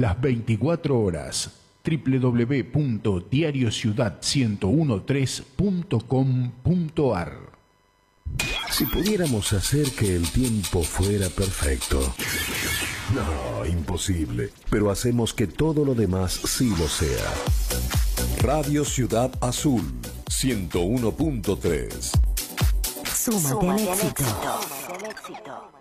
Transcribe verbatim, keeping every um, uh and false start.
las veinticuatro horas. doble u doble u doble u punto diario ciudad ciento trece punto com punto a r. Si pudiéramos hacer que el tiempo fuera perfecto. No, imposible. Pero hacemos que todo lo demás sí lo sea. Radio Ciudad Azul, ciento uno punto tres. Súmate al éxito.